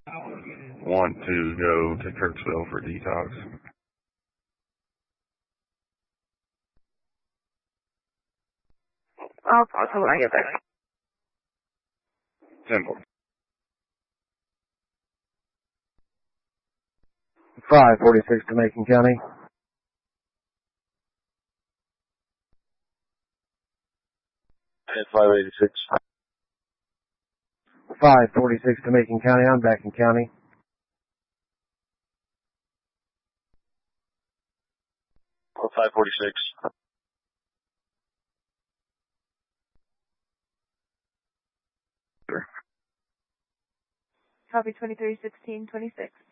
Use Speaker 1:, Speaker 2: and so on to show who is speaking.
Speaker 1: want to go to Kirksville for detox.
Speaker 2: I'll talk to when I get there.
Speaker 1: Simple.
Speaker 3: 546 to Macon County.
Speaker 4: At 586.
Speaker 3: 546 to Macon County. I'm back in county.
Speaker 4: Or 546.
Speaker 2: Copy 231626.